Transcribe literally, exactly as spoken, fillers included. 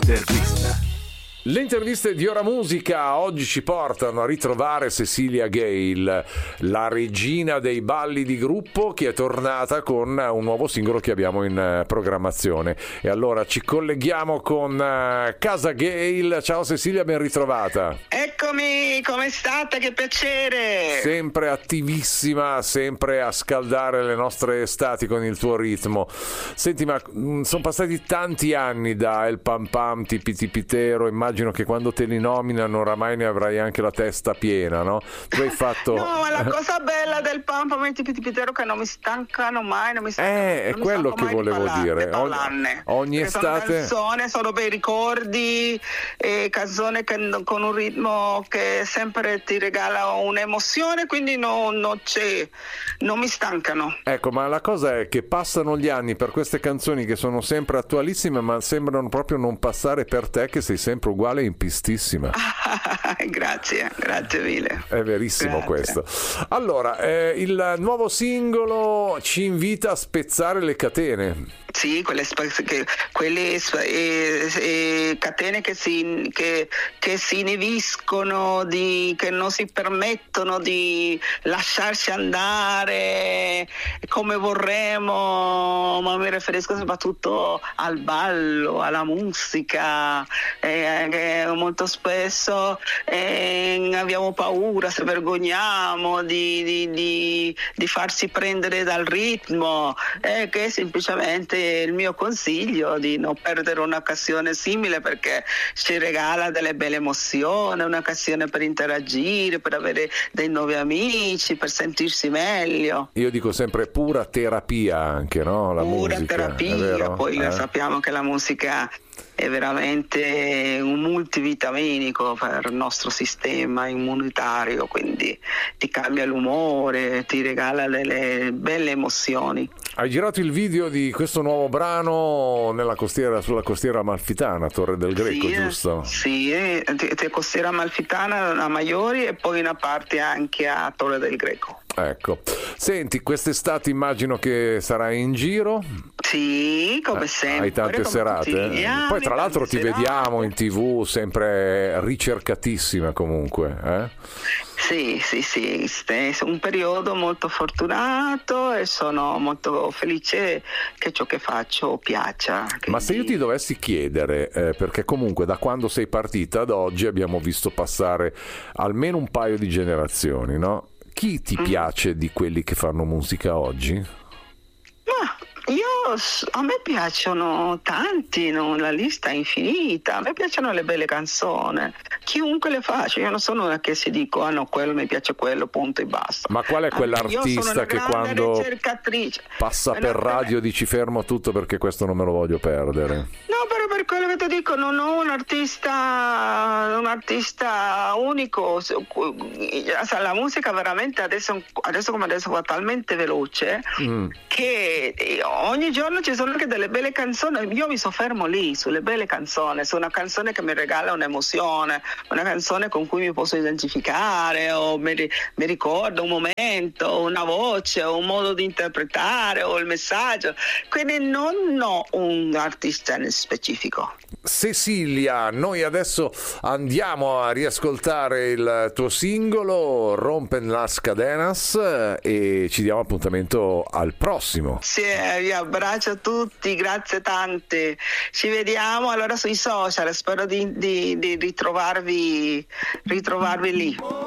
L'intervista. Le interviste di Ora Musica oggi ci portano a ritrovare Cecilia Gale, la regina dei balli di gruppo, che è tornata con un nuovo singolo che abbiamo in programmazione. E allora ci colleghiamo con Casa Gale. Ciao Cecilia, ben ritrovata. Eccomi, come state? Che piacere! Sempre attivissima, sempre a scaldare le nostre estati con il tuo ritmo. Senti, ma sono passati tanti anni da El Pam Pam, Tipi Tipitero, immagino che quando te li nominano oramai ne avrai anche la testa piena, no? Tu hai fatto... No, ma la cosa bella del Pam Pam e Tipi Tipitero che non mi stancano mai, non mi stancano, Eh, è non mi quello stanco che mai di volevo parlarne, dire. Ogni, parlarne. ogni Perché sono estate... canzoni, sono bei ricordi, eh, canzoni che, con un ritmo che sempre ti regala un'emozione, quindi no, no c'è, non mi stancano. Ecco, ma la cosa è che passano gli anni per queste canzoni che sono sempre attualissime, ma sembrano proprio non passare per te, che sei sempre uguale e impistissima. Grazie, grazie mille. È verissimo. Grazie. Questo. Allora, eh, il nuovo singolo ci invita a spezzare le catene. Sì, quelle, che, quelle eh, eh, catene che si, che, che si inibiscono, di, che non si permettono di lasciarsi andare come vorremmo, ma mi riferisco soprattutto al ballo, alla musica, eh, che molto spesso eh, abbiamo paura, se vergogniamo di, di, di, di farsi prendere dal ritmo, eh, che semplicemente il mio consiglio di non perdere un'occasione simile, perché ci regala delle belle emozioni, un'occasione per interagire, per avere dei nuovi amici, per sentirsi meglio. Io dico sempre pura terapia anche, no? La Pura musica, terapia, poi eh? sappiamo che la musica è veramente un multivitaminico per il nostro sistema immunitario, quindi ti cambia l'umore, ti regala delle belle emozioni. Hai girato il video di questo nuovo brano nella costiera, sulla costiera amalfitana, Torre del Greco, sì, giusto? Sì, eh, costiera amalfitana a Maiori e poi una parte anche a Torre del Greco. Ecco, senti, quest'estate immagino che sarai in giro. Sì, come eh, sempre. Hai tante serate. Poi tra l'altro ti serate. Vediamo in tv sempre ricercatissima comunque. Eh? Sì, sì, sì, è un periodo molto fortunato e sono molto felice che ciò che faccio piaccia. Quindi... Ma se io ti dovessi chiedere, eh, perché comunque da quando sei partita ad oggi abbiamo visto passare almeno un paio di generazioni, no? Chi ti mm. piace di quelli che fanno musica oggi? Ma io, a me piacciono tanti, no? La lista è infinita, a me piacciono le belle canzoni, chiunque le faccia, io non sono una che si dico ah no, quello mi piace quello, punto e basta. Ma qual è quell'artista che quando passa per radio dici fermo tutto perché questo non me lo voglio perdere? No, però per quello che ti dico non ho un artista un artista unico, la musica veramente adesso, adesso come adesso va talmente veloce mm. che ogni giorno ci sono anche delle belle canzoni, io mi soffermo lì sulle belle canzoni, su una canzone che mi regala un'emozione, una canzone con cui mi posso identificare o mi, mi ricorda un momento, una voce, un modo di interpretare o il messaggio, quindi non ho un artista in specifico. Cecilia, noi adesso andiamo a riascoltare il tuo singolo Rompen las cadenas e ci diamo appuntamento al prossimo. Sì, vi abbraccio a tutti, grazie tante, ci vediamo allora sui social, spero di, di, di ritrovarvi ritrovarvi lì.